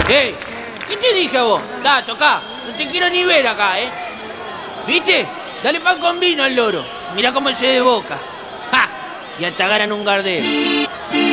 ¡Eh! ¿Qué te dije a vos? Da, tocá. No te quiero ni ver acá, ¿eh? ¿Viste? Dale pan con vino al loro. Mirá cómo se desboca. ¡Ja! Y hasta ganan un Gardel.